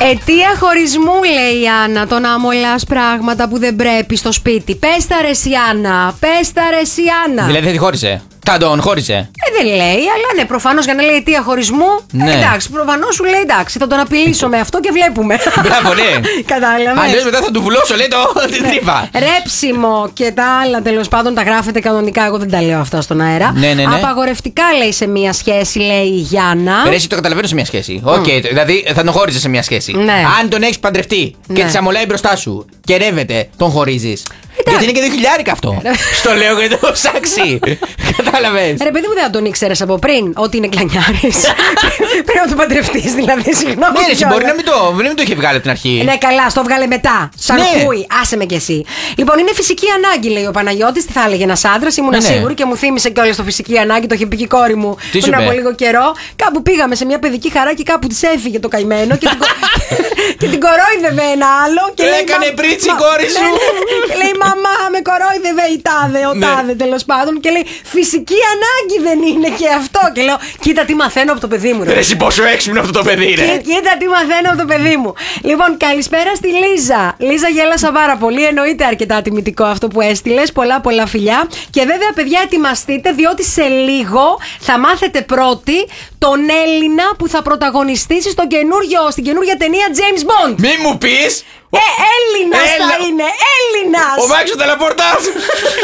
Αιτία χωρισμού, λέει η Άννα, το να αμολάς πράγματα που δεν πρέπει στο σπίτι. Πες τα ρε Σιάννα, πες τα ρε Σιάννα. Δηλαδή δεν τη χώρισε. Τον χώρισε. Δεν λέει, αλλά ναι, προφανώς για να λέει αιτία χωρισμού. Ναι. Εντάξει, προφανώς σου λέει εντάξει, θα τον απειλήσω με αυτό και βλέπουμε. Μπράβο, ναι. Κατάλαβες. Αλλιώς μετά θα του βουλώσω, λέει την τρύπα. Ρέψιμο και τα άλλα τέλος πάντων τα γράφετε κανονικά. Εγώ δεν τα λέω αυτά στον αέρα. Ναι. Απαγορευτικά λέει σε μία σχέση, λέει η Γιάννα. Ρε, εσύ το καταλαβαίνω σε μια σχέση. Οκ, δηλαδή θα τον χώριζε σε μια σχέση. Ναι. Αν τον έχει παντρευτεί και Ναι. τη αμολάει μπροστά σου και ρεύεται, τον χωρίζει. Γιατί είναι και 2.000 αυτό. Στο λέω γιατί το ψάξει. Κατάλαβες. Ρε παιδί μου, δεν τον ήξερες από πριν ότι είναι κλανιάρης. Πρέπει να το παντρευτείς, δηλαδή, συγγνώμη. Ναι, ρε, μπορεί να μην το είχε βγάλει από την αρχή. Ναι, καλά, στο βγάλε μετά. Σαν Ναι. χούι, άσε με κι εσύ. Λοιπόν, είναι φυσική ανάγκη, λέει ο Παναγιώτης. Τι θα έλεγε ένας άντρας, ήμουν Ναι. σίγουρη και μου θύμισε κιόλας το φυσική ανάγκη. Το είχε πει και η κόρη μου Τι σου πριν από είπε? λίγο καιρό. Κάπου πήγαμε σε μια παιδική χαρά και κάπου της έφυγε το καημένο και την κορόιδευε ένα άλλο. Και λέει, Έκανε πρίτσι η κόρη σου. Και λέει, μαμά, με κορόιδευε η τάδε, ο Ναι. τάδε τέλος πάντων. Και λέει, φυσική ανάγκη δεν είναι και αυτό. Και λέω, κοίτα τι μαθαίνω από το παιδί μου. Ρε, εσύ πόσο έξυπνο αυτό το παιδί είναι. Κοίτα τι μαθαίνω από το παιδί μου. Λοιπόν, καλησπέρα στη Λίζα. Λίζα, γέλασα πάρα πολύ. Εννοείται αρκετά τιμητικό αυτό που έστειλες. Πολλά φιλιά. Και βέβαια, παιδιά, ετοιμαστείτε, διότι σε λίγο θα μάθετε πρώτοι τον Έλληνα που θα πρωταγωνιστήσει στην καινούργια ταινία James Bond. Μη μου πεις. Έλληνας θα είναι. Έλληνας. Ο Μάξο Τελαπορτάς.